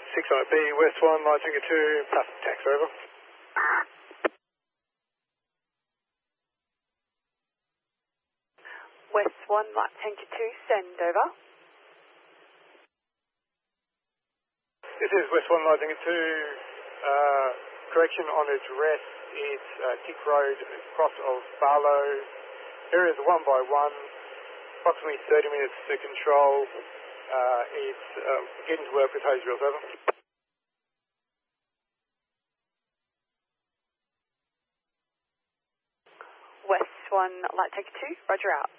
6IP, West 1, Light Tanker 2, passenger tax, over. West 1, Light Tanker 2, send over. This is West 1, Light Tanker 2, correction on address, it's Tick Road, cross of Barlow, areas 1 by 1, approximately 30 minutes to control, it's getting to work with hose reels, over. West 1, Light Tanker 2, roger out.